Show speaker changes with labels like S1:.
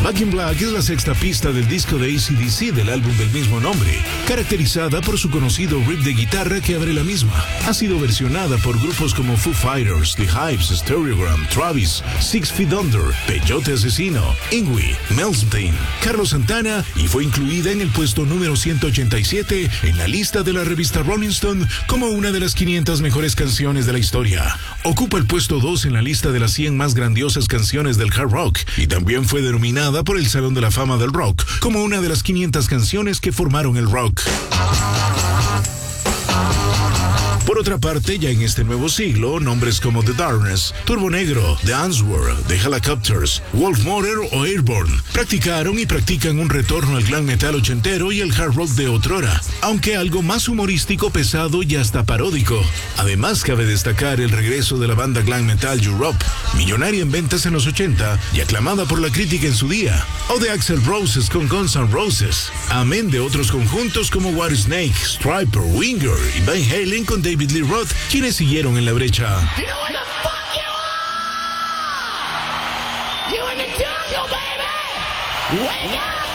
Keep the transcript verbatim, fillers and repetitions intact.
S1: Back in Black es la sexta pista del disco de A C D C del álbum del mismo nombre, caracterizada por su conocido riff de guitarra que abre la misma. Ha sido versionada por grupos como Foo Fighters, The Hives, Stereogram, Travis, Six Feet Under, Peyote Asesino, Ingwie, Melstein, Carlos Santana y fue incluida en el puesto número ciento ochenta y siete en la lista de la revista Rolling Stone como una de las quinientas mejores canciones de la historia. Ocupa el puesto dos en la lista de las cien más grandiosas canciones del hard rock y también fue denominada por el Salón de la Fama del Rock como una de las quinientas canciones que formaron el rock. Por otra parte, ya en este nuevo siglo, nombres como The Darkness, Turbo Negro, The Answer, The Helicopters, Wolf Motor o Airborne practicaron y practican un retorno al glam metal ochentero y el hard rock de otrora, aunque algo más humorístico, pesado y hasta paródico. Además, cabe destacar el regreso de la banda glam metal Europe, millonaria en ventas en los ochenta y aclamada por la crítica en su día, o de Axl Roses con Guns N' Roses, amén de otros conjuntos como Whitesnake, Striper, Winger y Van Halen con David Lee Roth, quienes siguieron en la brecha.
S2: You know what the fuck you are? You in the jungle, baby! Wake up!